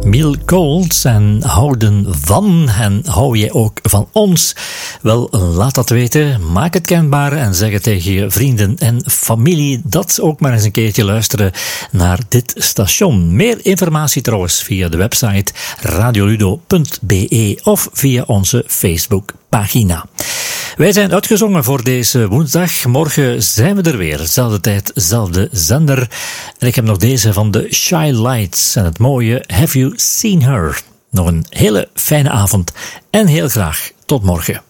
Miel Colts en houden van en hou je ook van ons? Wel, laat dat weten, maak het kenbaar en zeg het tegen je vrienden en familie dat ook maar eens een keertje luisteren naar dit station. Meer informatie trouwens via de website radioludo.be of via onze Facebookpagina. Wij zijn uitgezongen voor deze woensdag. Morgen zijn we er weer. Zelfde tijd, zelfde zender. En ik heb nog deze van de Shy Lights en het mooie Have You Seen Her? Nog een hele fijne avond en heel graag tot morgen.